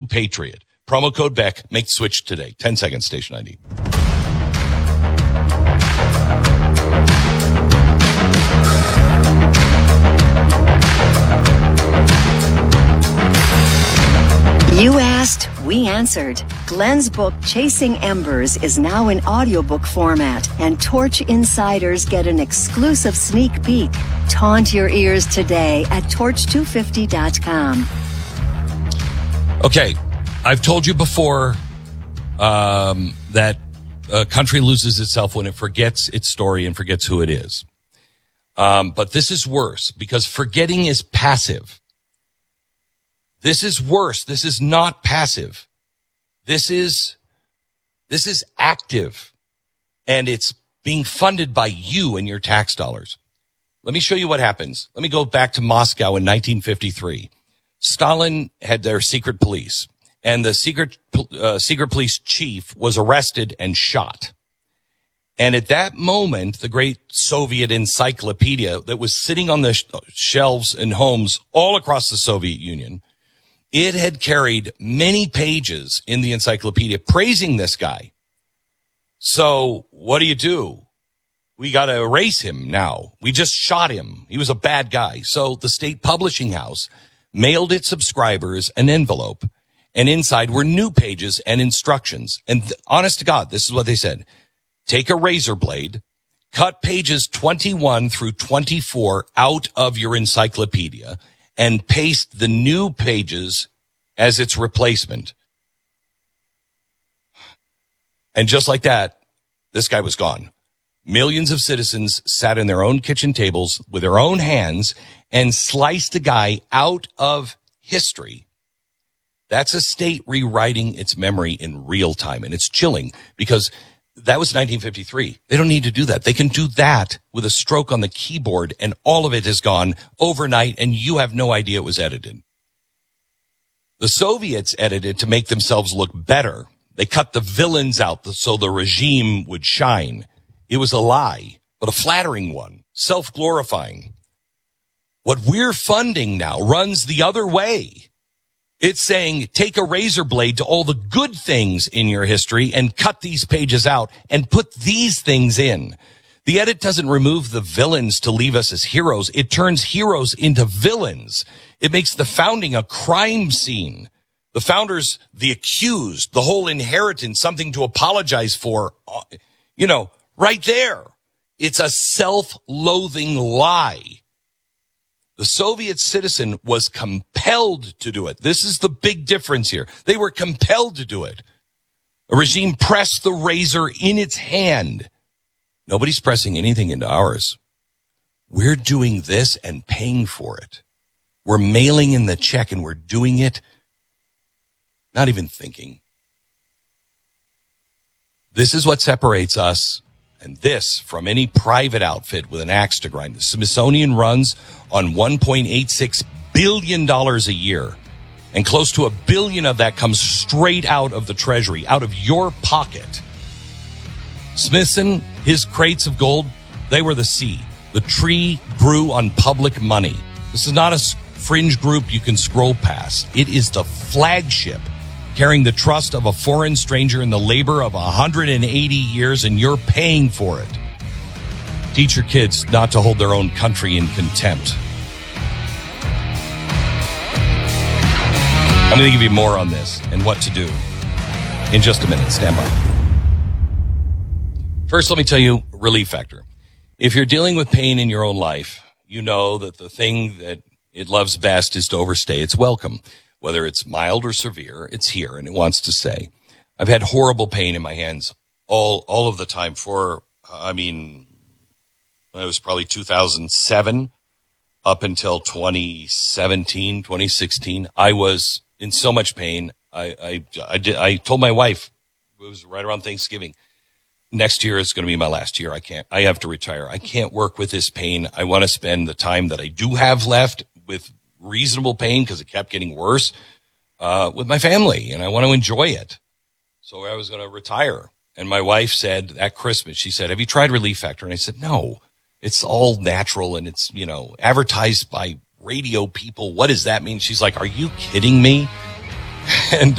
Patriot. Promo code Beck. Make the switch today. 10 seconds, station ID. You asked, we answered. Glenn's book, Chasing Embers, is now in audiobook format, and Torch insiders get an exclusive sneak peek. Taunt your ears today at torch250.com. Okay, I've told you before that a country loses itself when it forgets its story and forgets who it is. But this is worse, because forgetting is passive. This is worse. This is not passive. This is active, and it's being funded by you and your tax dollars. Let me show you what happens. Let me go back to Moscow in 1953. Stalin had their secret police, and the secret police chief was arrested and shot. And at that moment, the great Soviet encyclopedia that was sitting on the shelves in homes all across the Soviet Union, it had carried many pages in the encyclopedia praising this guy. So what do? We got to erase him now. We just shot him. He was a bad guy. So the state publishing house mailed its subscribers an envelope, and inside were new pages and instructions. And honest to God, this is what they said. Take a razor blade, cut pages 21 through 24 out of your encyclopedia, and paste the new pages as its replacement. And just like that, this guy was gone. Millions of citizens sat in their own kitchen tables with their own hands and sliced a guy out of history. That's a state rewriting its memory in real time. And it's chilling, because that was 1953. They don't need to do that. They can do that with a stroke on the keyboard, and all of it is gone overnight, and you have no idea it was edited. The Soviets edited to make themselves look better. They cut the villains out so the regime would shine. It was a lie, but a flattering one, self-glorifying. What we're funding now runs the other way. It's saying, take a razor blade to all the good things in your history and cut these pages out and put these things in. The edit doesn't remove the villains to leave us as heroes. It turns heroes into villains. It makes the founding a crime scene. The founders, the accused, the whole inheritance, something to apologize for, right there. It's a self-loathing lie. The Soviet citizen was compelled to do it. This is the big difference here. They were compelled to do it. A regime pressed the razor in its hand. Nobody's pressing anything into ours. We're doing this and paying for it. We're mailing in the check, and we're doing it not even thinking. This is what separates us and this from any private outfit with an axe to grind. The Smithsonian runs on $1.86 billion a year, and close to $1 billion of that comes straight out of the Treasury, out of your pocket. Smithson, his crates of gold, they were the seed. The tree grew on public money. This is not a fringe group you can scroll past. It is the flagship, carrying the trust of a foreign stranger and the labor of 180 years, and you're paying for it. Teach your kids not to hold their own country in contempt. I'm going to give you more on this and what to do in just a minute. Stand by. First, let me tell you Relief Factor. If you're dealing with pain in your own life, you know that the thing that it loves best is to overstay its welcome. Whether it's mild or severe, it's here and it wants to stay. I've had horrible pain in my hands all of the time it was probably 2007 up until 2017, 2016. I was in so much pain. I told my wife, it was right around Thanksgiving, next year is going to be my last year. I have to retire. I can't work with this pain. I want to spend the time that I do have left with reasonable pain, because it kept getting worse, with my family, and I want to enjoy it. So I was going to retire. And my wife said that Christmas, she said, have you tried Relief Factor? And I said, no, it's all natural, and it's, advertised by radio people. What does that mean? She's like, are you kidding me? And